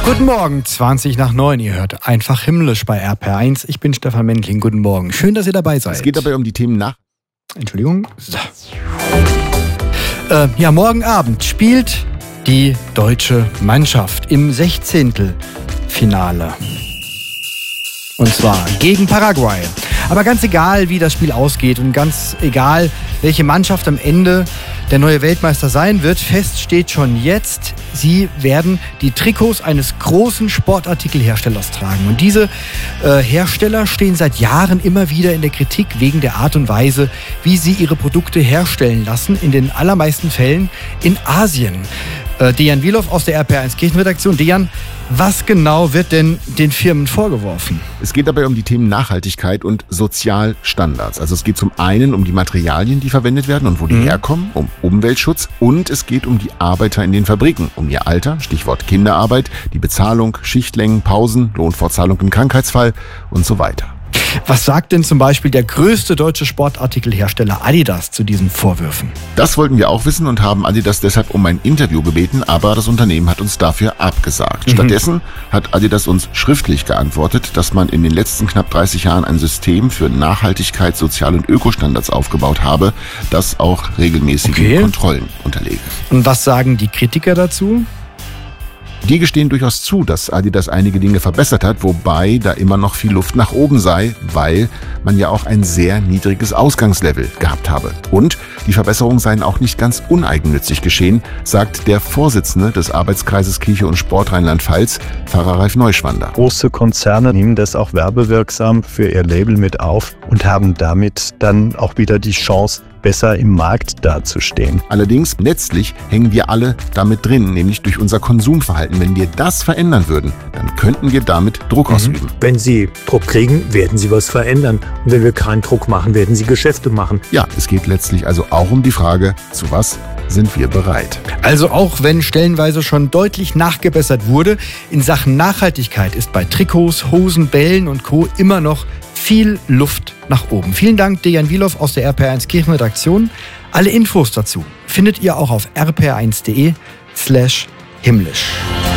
Guten Morgen, 20:20. Ihr hört einfach himmlisch bei RPR1. Ich bin Stefan Mendling. Guten Morgen. Schön, dass ihr dabei seid. Es geht dabei um die Themen nach. Entschuldigung. So. Morgen Abend spielt die deutsche Mannschaft im 16. Finale. Und zwar gegen Paraguay. Aber ganz egal, wie das Spiel ausgeht und ganz egal, welche Mannschaft am Ende der neue Weltmeister sein wird, fest steht schon jetzt, sie werden die Trikots eines großen Sportartikelherstellers tragen. Und diese Hersteller stehen seit Jahren immer wieder in der Kritik wegen der Art und Weise, wie sie ihre Produkte herstellen lassen, in den allermeisten Fällen in Asien. Dejan Wilow aus der RPR1 Kirchenredaktion. Dejan, was genau wird denn den Firmen vorgeworfen? Es geht dabei um die Themen Nachhaltigkeit und Sozialstandards. Also es geht zum einen um die Materialien, die verwendet werden und wo die herkommen, um Umweltschutz, und es geht um die Arbeiter in den Fabriken, um ihr Alter, Stichwort Kinderarbeit, die Bezahlung, Schichtlängen, Pausen, Lohnfortzahlung im Krankheitsfall und so weiter. Was sagt denn zum Beispiel der größte deutsche Sportartikelhersteller Adidas zu diesen Vorwürfen? Das wollten wir auch wissen und haben Adidas deshalb um ein Interview gebeten, aber das Unternehmen hat uns dafür abgesagt. Stattdessen hat Adidas uns schriftlich geantwortet, dass man in den letzten knapp 30 Jahren ein System für Nachhaltigkeit, Sozial- und Ökostandards aufgebaut habe, das auch regelmäßigen Kontrollen unterlege. Und was sagen die Kritiker dazu? Die gestehen durchaus zu, dass Adidas einige Dinge verbessert hat, wobei da immer noch viel Luft nach oben sei, weil man ja auch ein sehr niedriges Ausgangslevel gehabt habe. Und die Verbesserungen seien auch nicht ganz uneigennützig geschehen, sagt der Vorsitzende des Arbeitskreises Kirche und Sport Rheinland-Pfalz, Pfarrer Ralf Neuschwander. Große Konzerne nehmen das auch werbewirksam für ihr Label mit auf und haben damit dann auch wieder die Chance, besser im Markt dazustehen. Allerdings, letztlich hängen wir alle damit drin, nämlich durch unser Konsumverhalten. Wenn wir das verändern würden, dann könnten wir damit Druck ausüben. Wenn Sie Druck kriegen, werden Sie was verändern. Und wenn wir keinen Druck machen, werden Sie Geschäfte machen. Ja, es geht letztlich also auch um die Frage, zu was sind wir bereit? Also auch wenn stellenweise schon deutlich nachgebessert wurde, in Sachen Nachhaltigkeit ist bei Trikots, Hosen, Bällen und Co. immer noch viel Luft nach oben. Vielen Dank, Dejan Wilow aus der RPR1 Kirchenredaktion. Alle Infos dazu findet ihr auch auf rpr1.de/himmlisch.